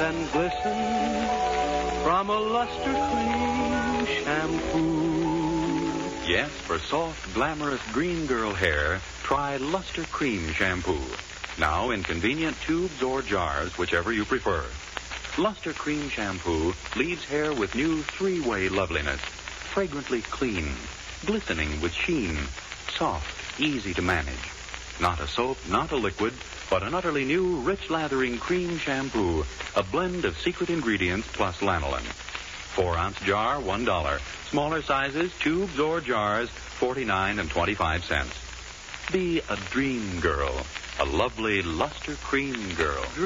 and glisten from a Luster Cream shampoo. Yes, for soft, glamorous green girl hair, try Luster Cream shampoo. Now in convenient tubes or jars, whichever you prefer. Luster Cream shampoo leaves hair with new three-way loveliness. Fragrantly clean, glistening with sheen, soft, easy to manage. Not a soap, not a liquid, but an utterly new, rich lathering cream shampoo. A blend of secret ingredients plus lanolin. 4-ounce jar, $1. Smaller sizes, tubes or jars, 49 and 25 cents. Be a dream girl, a lovely Luster Cream girl.